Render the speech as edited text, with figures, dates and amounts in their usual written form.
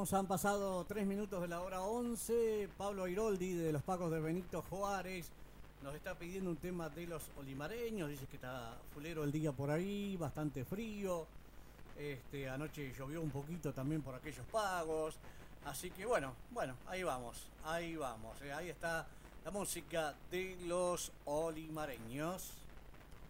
Continuamos, han pasado 3 minutos de la hora 11. Pablo Airoldi de los Pacos de Benito Juárez nos está pidiendo un tema de los olimareños. Dice que está fulero el día por ahí, bastante frío. Anoche llovió un poquito también por aquellos pagos. Así que bueno, ahí vamos. Ahí está la música de los olimareños.